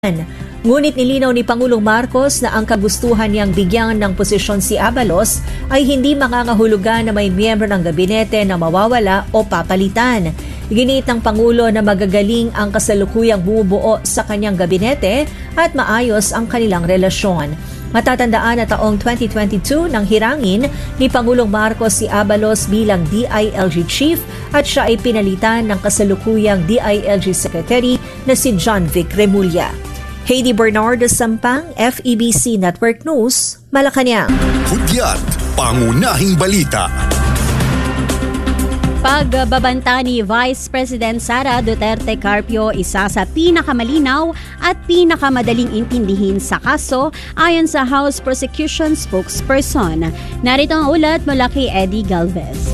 Ngunit nilinaw ni Pangulong Marcos na ang kagustuhan niyang bigyan ng posisyon si Abalos ay hindi makangahulugan na may miyembro ng gabinete na mawawala o papalitan. Giniit ng Pangulo na magagaling ang kasalukuyang bumubuo sa kanyang gabinete at maayos ang kanilang relasyon. Matatandaan na taong 2022 nang hirangin ni Pangulong Marcos si Abalos bilang DILG Chief at siya ay pinalitan ng kasalukuyang DILG Secretary na si John Vic Remulla. Heidi Bernardo Sampang, FEBC Network News, Malacanang. Hudyat, pangunahing balita. Pagbabanta ni Vice President Sara Duterte Carpio isa sa pinakamalinaw at pinakamadaling intindihin sa kaso ayon sa House Prosecution Spokesperson. Narito ang ulat mula kay Eddie Galvez.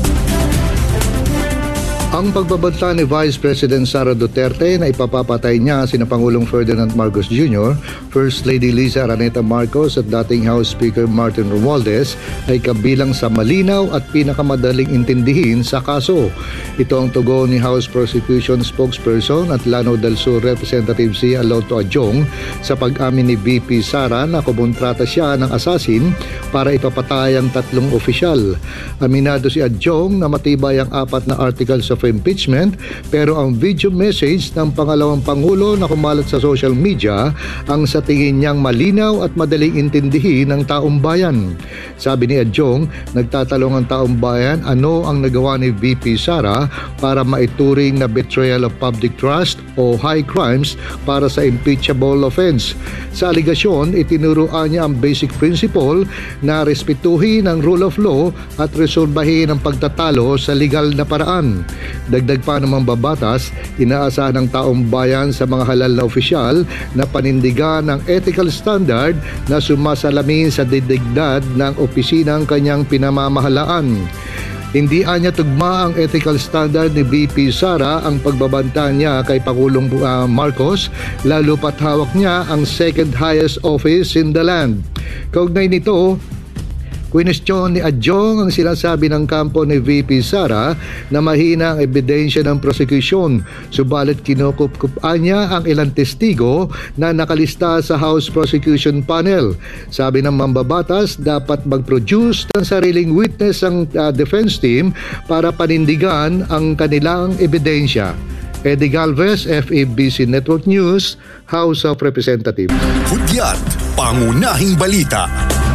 Ang pagbabanta ni Vice President Sara Duterte na ipapapatay niya sina Pangulong Ferdinand Marcos Jr., First Lady Liza Araneta Marcos at dating House Speaker Martin Romualdez ay kabilang sa malinaw at pinakamadaling intindihin sa kaso. Ito ang tugon ni House Prosecution Spokesperson at Lanao del Sur Representative si Alonto Adjong sa pag-amin ni VP Sara na kumontrata siya ng asasin para ipapatay ang tatlong opisyal. Aminado si Adjong na matibay ang 4 na articles of impeachment pero ang video message ng pangalawang Pangulo na kumalat sa social media ang sa tingin niyang malinaw at madaling intindihin ng taong bayan. Sabi ni Adjong, nagtatalong ang taong bayan ano ang nagawa ni VP Sara para maituring na betrayal of public trust o high crimes para sa impeachable offense. Sa aligasyon, itinuruan niya ang basic principle na respetuhin ang rule of law at resolbahin ang pagtatalo sa legal na paraan. Dagdag pa ng babatas, inaasahan ng taong bayan sa mga halal na opisyal na panindigan ng ethical standard na sumasalamin sa dignidad ng opisinang kanyang pinamamahalaan. Hindi anya tugma ang ethical standard ni VP Sara ang pagbabanta niya kay Pangulong Marcos, lalo pat hawak niya ang second highest office in the land. Kaugnay nito, kwinestyon ni Adjong ang sinasabi ng kampo ni VP Sara na mahina ang ebidensya ng prosecution. Subalit kinukupkupan niya ang ilang testigo na nakalista sa House Prosecution Panel. Sabi ng mambabatas, dapat mag-produce ng sariling witness ang defense team para panindigan ang kanilang ebidensya. Eddie Galvez, FEBC Network News, House of Representatives. Hudyat, pangunahing balita.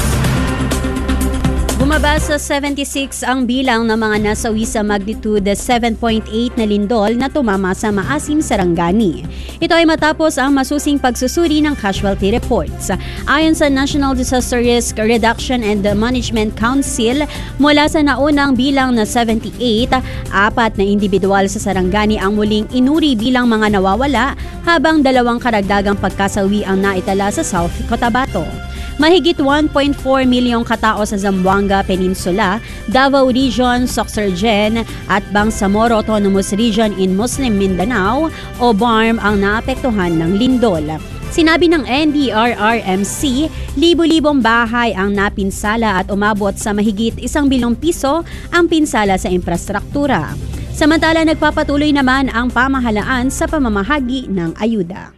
Bumaba sa 76 ang bilang ng mga nasawi sa magnitude 7.8 na lindol na tumama sa Maasim, Sarangani. Ito ay matapos ang masusing pagsusuri ng casualty reports. Ayon sa National Disaster Risk Reduction and Management Council, mula sa naunang bilang na 78, 4 na individual sa Sarangani ang muling inuri bilang mga nawawala habang 2 karagdagang pagkasawi ang naitala sa South Cotabato. Mahigit 1.4 milyong katao sa Zamboanga Peninsula, Davao Region, Sorsogon at Bangsamoro Autonomous Region in Muslim Mindanao o BARM ang naapektuhan ng lindol. Sinabi ng NDRRMC, libo-libong bahay ang napinsala at umabot sa mahigit 1 bilyong piso ang pinsala sa infrastruktura. Samantala, nagpapatuloy naman ang pamahalaan sa pamamahagi ng ayuda.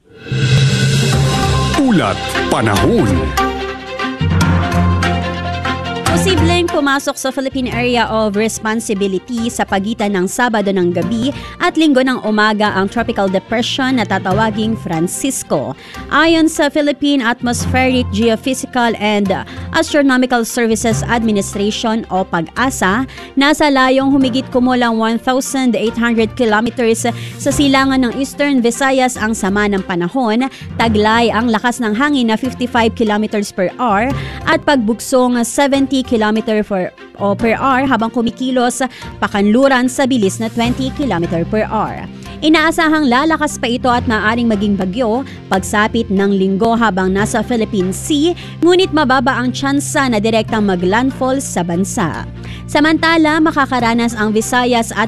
Ulat Panahon. Posibleng pumasok sa Philippine Area of Responsibility sa pagitan ng Sabado ng gabi at Linggo ng umaga ang Tropical Depression na tatawaging Francisco. Ayon sa Philippine Atmospheric, Geophysical and Astronomical Services Administration o PAG-ASA, nasa layong humigit kumulang 1,800 kilometers sa silangan ng Eastern Visayas ang sama ng panahon, taglay ang lakas ng hangin na 55 kilometers per hour at pagbugsong 70 km per hour habang kumikilos pakanluran sa bilis na 20 km per hour. Inaasahang lalakas pa ito at maaaring maging bagyo pagsapit ng Linggo habang nasa Philippine Sea, ngunit mababa ang tsansa na direktang maglandfall sa bansa. Samantala, makakaranas ang Visayas at